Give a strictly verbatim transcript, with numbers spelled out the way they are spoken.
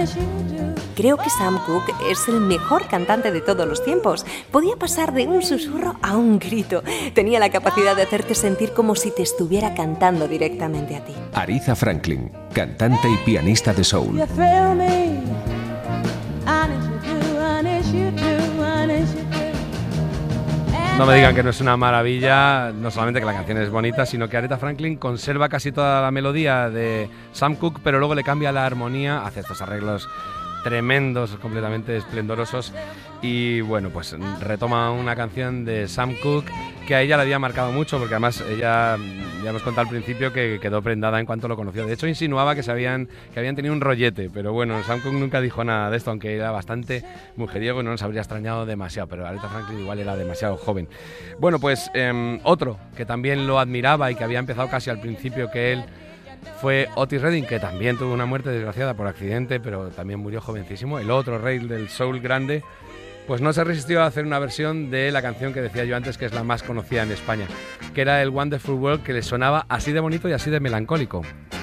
Creo que Sam Cooke es el mejor cantante de todos los tiempos. Podía pasar de un susurro a un grito. Tenía la capacidad de hacerte sentir como si te estuviera cantando directamente a ti. Aretha Franklin, cantante y pianista de soul. No me digan que no es una maravilla, no solamente que la canción es bonita, sino que Aretha Franklin conserva casi toda la melodía de Sam Cooke, pero luego le cambia la armonía, hace estos arreglos tremendos, completamente esplendorosos, y bueno, pues retoma una canción de Sam Cooke que a ella le había marcado mucho, porque además ella, ya hemos contado al principio, que quedó prendada en cuanto lo conoció. De hecho, insinuaba que, se habían, que habían tenido un rollete, pero bueno, Sam Cooke nunca dijo nada de esto, aunque era bastante mujeriego y no nos habría extrañado demasiado, pero Aretha Franklin igual era demasiado joven. Bueno, pues eh, otro que también lo admiraba y que había empezado casi al principio que él, fue Otis Redding, que también tuvo una muerte desgraciada por accidente, pero también murió jovencísimo. El otro rey del soul grande, pues no se resistió a hacer una versión de la canción que decía yo antes, que es la más conocida en España, que era el Wonderful World, que le sonaba así de bonito y así de melancólico.